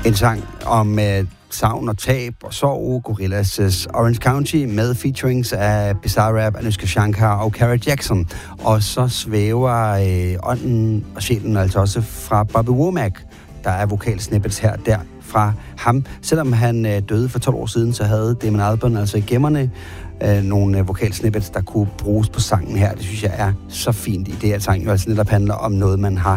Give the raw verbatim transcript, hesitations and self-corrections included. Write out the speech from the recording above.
En sang om øh, savn og tab og sorg, Gorillaz' Orange County med featurings af Bizarrap, Anushka Shankar og Kara Jackson. Og så svæver øh, ånden og sjælen altså også fra Bobby Womack. Der er vokalsnippets her der fra ham. Selvom han øh, døde for tolv år siden, så havde Damon Albarn altså i gemmerne øh, nogle øh, vokalsnippets, der kunne bruges på sangen her. Det synes jeg er så fint i det, at sangen jo altså netop handler om noget, man har